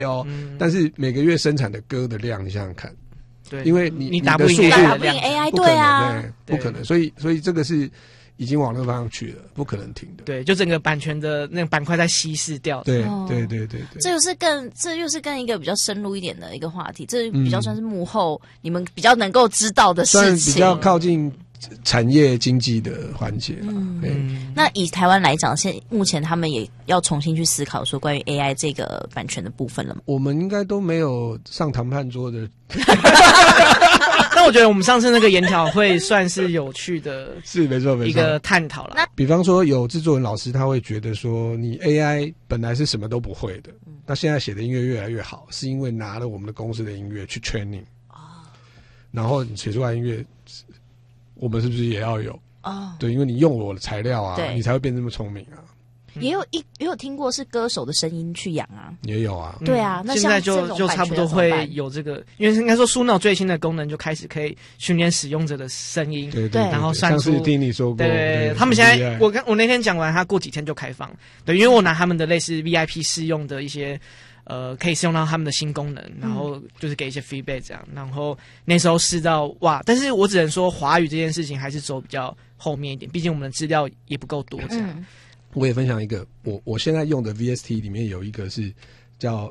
但是每个月生产的歌的量，你想想看， 对， 因为你打不赢 AI， 对啊， 不可能，所以这个是已经往那个方向去了，不可能停的。 对，就整个版权的那个板块在稀释掉。 对， 这又是更一个比较深入一点的一个话题，这比较算是幕后你们比较能够知道的事情， 算比较靠近产业经济的环节啦。 那以台湾来讲，目前他们也要重新去思考说关于 AI 这个版权的部分了吗？ 我们应该都没有上谈判桌的。 但我觉得我们上次那个研讨会算是有趣的， 是没错一个探讨啦。 比方说有制作人老师他会觉得说，你 AI 本来是什么都不会的，那现在写的音乐越来越好，是因为拿了我们的公司的音乐去 training，然后你写出来音乐，我们是不是也要有？对，因为你用我的材料啊，你才会变这么聪明啊。 也有听过是歌手的声音去养啊， 也有啊， 对啊。那现在就差不多会有这个，因为应该说书脑最新的功能就开始可以训练使用者的声音， 对， 然后算出。 上次听你说过， 对，他们现在我那天讲完，他过几天就开放，对，因为我拿他们的类似 VIP 试用的一些。可以试用到他们的新功能，然后就是给一些 feedback 这样，然后那时候试到哇，但是我只能说华语这件事情还是走比较后面一点，毕竟我们的资料也不够多这样。 我也分享一个，我现在用的 VST 里面有一个是叫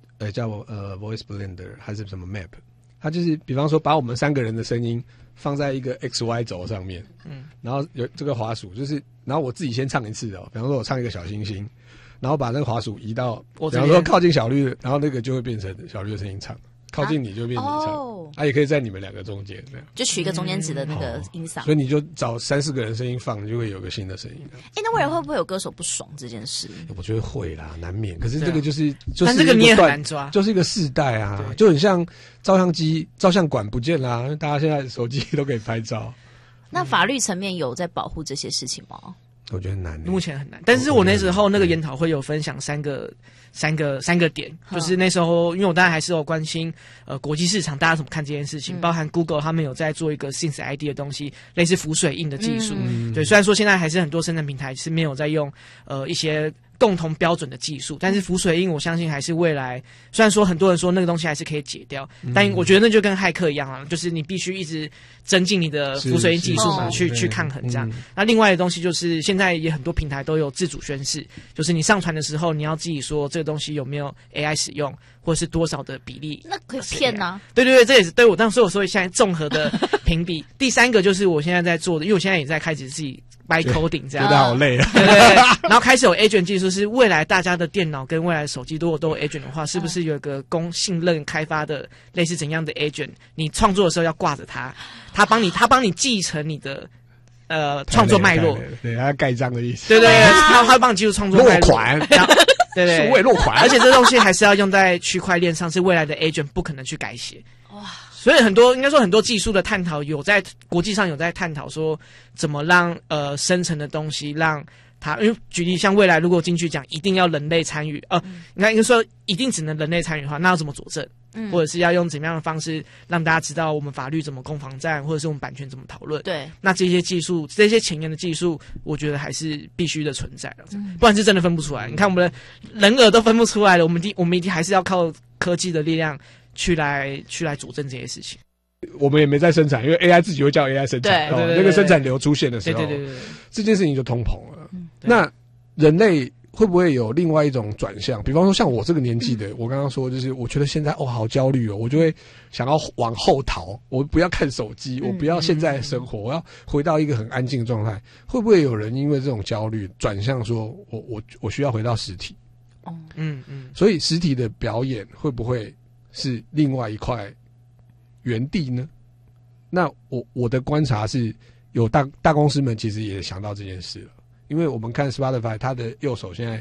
Voice Blender 还是什么 Map， 它就是比方说把我们3个人的声音放在一个 XY 轴上面，然后有这个滑鼠，就是然后我自己先唱一次比方说我唱一个小星星。然后把那个滑鼠移到，比方说靠近小绿，然后那个就会变成小绿的声音唱，靠近你就会变成你唱，也可以在你们2个中间这样， 就取一个中间值的那个音嗓， 所以你就找3-4个人声音放，你就会有个新的声音。 那未来会不会有歌手不爽这件事？ 我觉得会啦，难免。可是这个就是， 但这个你也很难抓， 就是一个世代啊，就很像照相馆不见啦，大家现在手机都可以拍照。 那法律层面有在保护这些事情吗？ 我觉得难， 目前很难。但是我那时候那个研讨会有分享三个点，就是那时候因为我当然还是有关心国际市场大家怎么看这件事情，包含 Google 他们有在做一个 Synth ID 的东西，类似浮水印的技术。对，虽然说现在还是很多生成平台是没有在用一些共同标准的技术，但是浮水印我相信还是未来，虽然说很多人说那个东西还是可以解掉，但我觉得那就跟骇客一样啊，就是你必须一直增进你的浮水印技术嘛，去抗衡这样。那另外的东西就是现在也很多平台都有自主宣示，就是你上传的时候你要自己说这个东西有没有 AI 使用，或者是多少的比例。 那可以骗啊？ 对，这也是对我当时所以现在综合的评比。第3个就是我现在在做的，因为我现在也在开始自己by coding 这样， 觉得好累啊。 对，然后开始有 agent 技术，是未来大家的电脑跟未来的手机如果都有 agent 的话，是不是有一个供信任开发的类似怎样的 agent？ 你创作的时候要挂着它，他帮你继承你的创作脉络， 对，他盖章的意思。 对，他会帮你记录创作脉络。 落款， 对， 数位落款。 而且这东西还是要用在区块链上，是未来的 agent 不可能去改写。哇！所以应该说很多技术的探讨有在国际上有在探讨说怎么让生成的东西让它，因为举例像未来如果进去讲一定要人类参与，应该说一定只能人类参与的话，那要怎么佐证？或者是要用怎么样的方式让大家知道我们法律怎么攻防战，或者是我们版权怎么讨论？对，那这些技术，这些前沿的技术，我觉得还是必须的存在了，不然是真的分不出来。你看我们的人耳都分不出来了，我们一定还是要靠科技的力量去来佐证这些事情。 我们也没在生产，因为 AI 自己会叫 AI 生产，那个生产流出现的时候，对，这件事情就通膨了。那人类会不会有另外一种转向？比方说像我这个年纪的，我刚刚说就是我觉得现在好焦虑哦，我就会想要往后逃，我不要看手机，我不要现在的生活，我要回到一个很安静的状态。会不会有人因为这种焦虑转向说我需要回到实体？所以实体的表演会不会是另外一块原地呢？那我的观察是有大公司们其实也想到这件事了。因为我们看 Spotify， 它的右手现在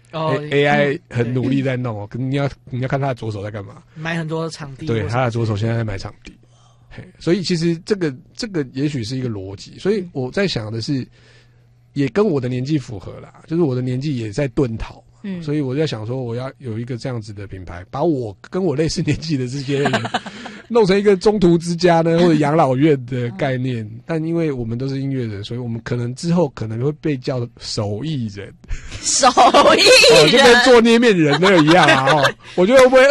AI 很努力在弄哦，你要看他的左手在干嘛？ 买很多场地。 对，他的左手现在在买场地。所以其实这个也许是一个逻辑。所以我在想的是，也跟我的年纪符合啦，就是我的年纪也在遁逃。所以我在想说，我要有一个这样子的品牌，把我跟我类似年纪的这些人弄成一个中途之家呢，或者养老院的概念。但因为我们都是音乐人，所以我们可能之后可能会被叫手艺人。 手艺人， 就跟做捏面人那个一样啊。我觉得会不会